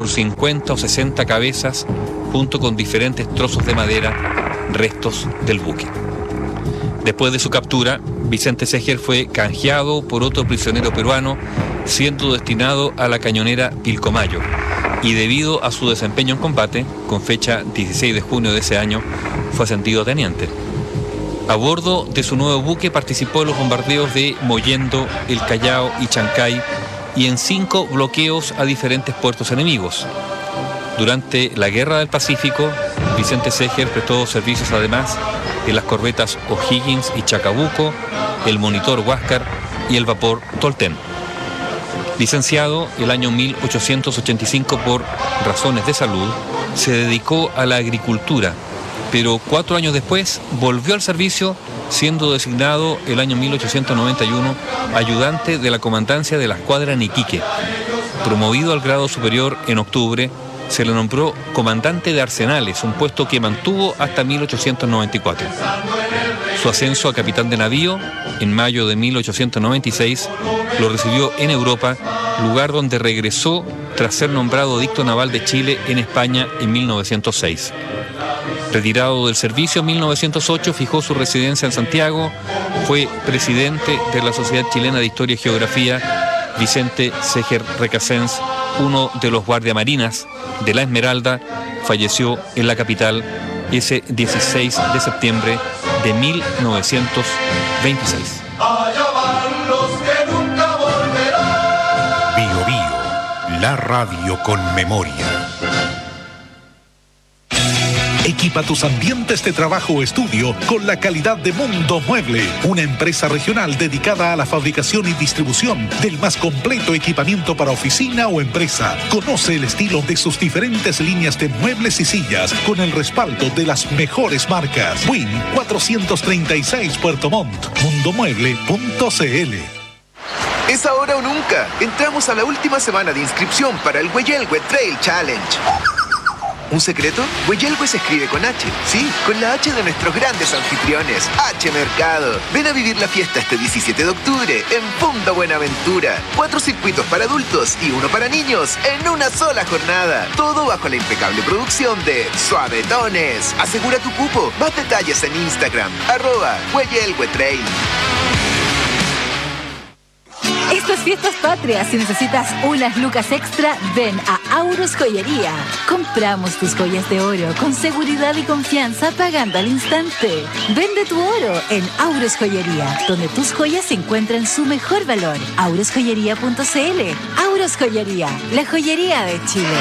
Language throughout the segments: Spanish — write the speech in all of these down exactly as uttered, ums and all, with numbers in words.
por cincuenta o sesenta cabezas, junto con diferentes trozos de madera, restos del buque. Después de su captura, Vicente Seger fue canjeado por otro prisionero peruano, siendo destinado a la cañonera Pilcomayo, y debido a su desempeño en combate, con fecha dieciséis de junio de ese año, fue ascendido a teniente. A bordo de su nuevo buque participó en los bombardeos de Mollendo, El Callao y Chancay, y en cinco bloqueos a diferentes puertos enemigos. Durante la Guerra del Pacífico, Vicente Seger prestó servicios además en las corbetas O'Higgins y Chacabuco, el monitor Huáscar y el vapor Tolten. Licenciado el año mil ochocientos ochenta y cinco por razones de salud, se dedicó a la agricultura, pero cuatro años después volvió al servicio, siendo designado el año mil ochocientos noventa y uno ayudante de la comandancia de la escuadra en Iquique. Promovido al grado superior en octubre, se le nombró comandante de arsenales, un puesto que mantuvo hasta mil ochocientos noventa y cuatro. Su ascenso a capitán de navío, en mayo de mil ochocientos noventa y seis, lo recibió en Europa, lugar donde regresó tras ser nombrado dicto naval de Chile en España en mil novecientos seis. Retirado del servicio en mil novecientos ocho, fijó su residencia en Santiago, fue presidente de la Sociedad Chilena de Historia y Geografía. Vicente Seger Recasens, uno de los guardiamarinas de la Esmeralda, falleció en la capital ese dieciséis de septiembre de mil novecientos veintiséis. Bio Bio, la radio con memoria. Equipa tus ambientes de trabajo o estudio con la calidad de Mundo Mueble, una empresa regional dedicada a la fabricación y distribución del más completo equipamiento para oficina o empresa. Conoce el estilo de sus diferentes líneas de muebles y sillas con el respaldo de las mejores marcas. Win cuatrocientos treinta y seis Puerto Montt, mundomueble punto cl. Es ahora o nunca. Entramos a la última semana de inscripción para el Hueyelgue Trail Challenge. ¿Un secreto? Hueyelgue se escribe con H, sí, con la H de nuestros grandes anfitriones, H Mercado. Ven a vivir la fiesta este diecisiete de octubre en Punta Buenaventura. Cuatro circuitos para adultos y uno para niños en una sola jornada. Todo bajo la impecable producción de Suavetones. Asegura tu cupo. Más detalles en Instagram, arroba Hueyelgue Trail. Estas fiestas patrias, si necesitas unas lucas extra, ven a Aurus Joyería. Compramos tus joyas de oro con seguridad y confianza pagando al instante. Vende tu oro en Aurus Joyería, donde tus joyas encuentran su mejor valor. aurus joyería punto cl. Aurus Joyería, la joyería de Chile.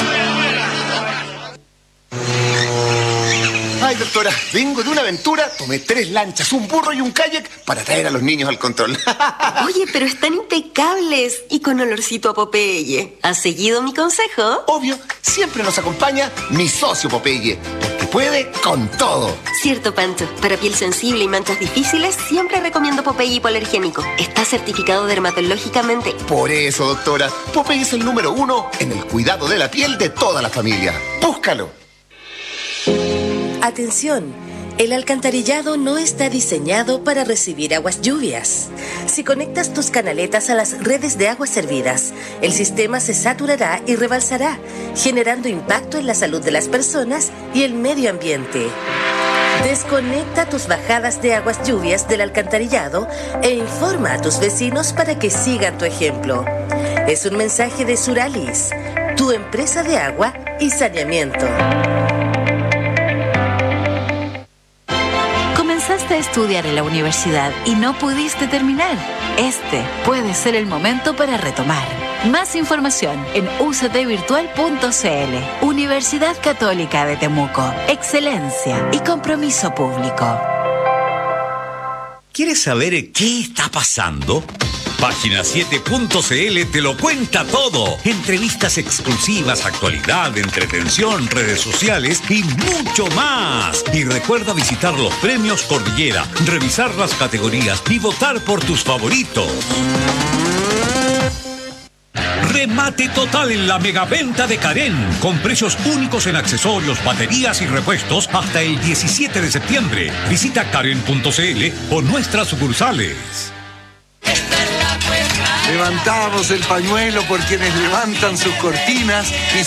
Ay, doctora, vengo de una aventura, tomé tres lanchas, un burro y un kayak para traer a los niños al control. Oye, pero están impecables y con olorcito a Popeye. ¿Has seguido mi consejo? Obvio, siempre nos acompaña mi socio Popeye, porque puede con todo. Cierto, Pancho. Para piel sensible y manchas difíciles, siempre recomiendo Popeye hipoalergénico. Está certificado dermatológicamente. Por eso, doctora, Popeye es el número uno en el cuidado de la piel de toda la familia. Búscalo. Atención, el alcantarillado no está diseñado para recibir aguas lluvias. Si conectas tus canaletas a las redes de aguas servidas, el sistema se saturará y rebalsará, generando impacto en la salud de las personas y el medio ambiente. Desconecta tus bajadas de aguas lluvias del alcantarillado e informa a tus vecinos para que sigan tu ejemplo. Es un mensaje de Suralis, tu empresa de agua y saneamiento. Comenzaste a estudiar en la universidad y no pudiste terminar. Este puede ser el momento para retomar. Más información en u c t virtual punto c l. Universidad Católica de Temuco. Excelencia y compromiso público. ¿Quieres saber qué está pasando? Página siete punto c l te lo cuenta todo. Entrevistas exclusivas, actualidad, entretención, redes sociales y mucho más. Y recuerda visitar los premios Cordillera, revisar las categorías y votar por tus favoritos. Remate total en la megaventa de Carén, con precios únicos en accesorios, baterías y repuestos hasta el diecisiete de septiembre. Visita Carén punto c l o nuestras sucursales. Levantamos el pañuelo por quienes levantan sus cortinas y